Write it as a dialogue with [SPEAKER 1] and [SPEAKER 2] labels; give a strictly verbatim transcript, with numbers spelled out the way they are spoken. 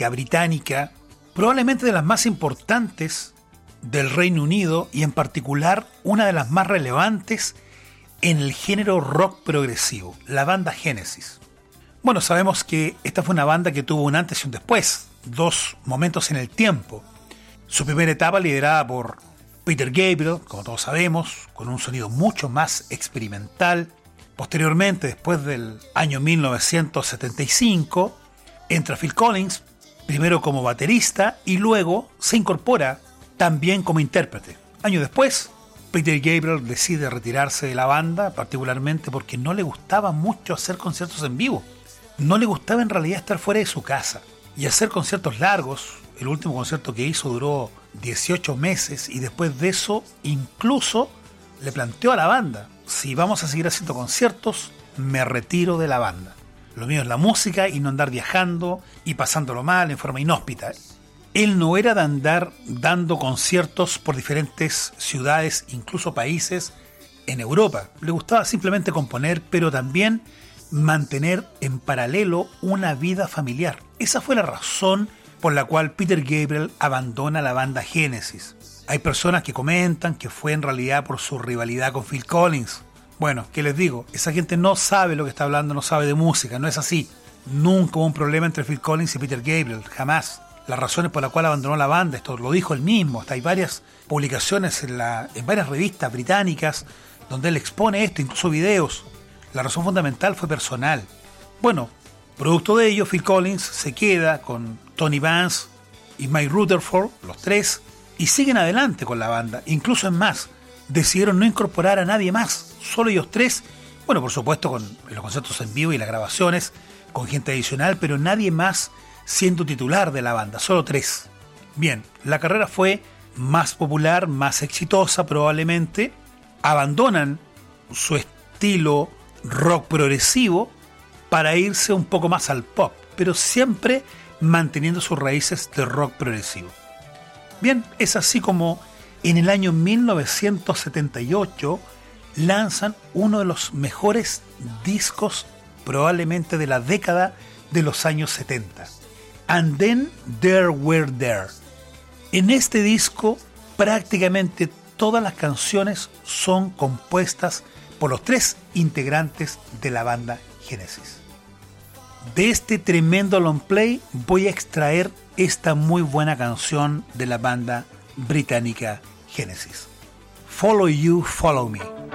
[SPEAKER 1] música británica, probablemente de las más importantes del Reino Unido y en particular una de las más relevantes en el género rock progresivo, la banda Genesis. Bueno, sabemos que esta fue una banda que tuvo un antes y un después, dos momentos en el tiempo. Su primera etapa liderada por Peter Gabriel, como todos sabemos, con un sonido mucho más experimental. Posteriormente, después del año mil novecientos setenta y cinco, entra Phil Collins, primero como baterista y luego se incorpora también como intérprete. Años después, Peter Gabriel decide retirarse de la banda, particularmente porque no le gustaba mucho hacer conciertos en vivo. No le gustaba en realidad estar fuera de su casa y hacer conciertos largos. El último concierto que hizo duró dieciocho meses y después de eso incluso le planteó a la banda: si vamos a seguir haciendo conciertos, me retiro de la banda. Lo mío es la música y no andar viajando y pasándolo mal en forma inhóspita. Él no era de andar dando conciertos por diferentes ciudades, incluso países en Europa. Le gustaba simplemente componer, pero también mantener en paralelo una vida familiar. Esa fue la razón por la cual Peter Gabriel abandona la banda Genesis. Hay personas que comentan que fue en realidad por su rivalidad con Phil Collins. Bueno, ¿qué les digo? Esa gente no sabe lo que está hablando, no sabe de música, no es así. Nunca hubo un problema entre Phil Collins y Peter Gabriel, jamás. Las razones por las cuales abandonó la banda, esto lo dijo él mismo, hasta hay varias publicaciones en, la, en varias revistas británicas donde él expone esto, incluso videos. La razón fundamental fue personal. Bueno, producto de ello, Phil Collins se queda con Tony Vance y Mike Rutherford, los tres, y siguen adelante con la banda. Incluso es más, decidieron no incorporar a nadie más, solo ellos tres. Bueno, por supuesto con los conciertos en vivo y las grabaciones, con gente adicional, pero nadie más siendo titular de la banda, solo tres. Bien, la carrera fue más popular, más exitosa probablemente. Abandonan su estilo rock progresivo para irse un poco más al pop, pero siempre manteniendo sus raíces de rock progresivo. Bien, es así como en el año mil novecientos setenta y ocho lanzan uno de los mejores discos probablemente de la década de los años setenta. And Then There Were There. En este disco prácticamente todas las canciones son compuestas por los tres integrantes de la banda Genesis. De este tremendo long play voy a extraer esta muy buena canción de la banda británica Genesis. Follow You, Follow Me.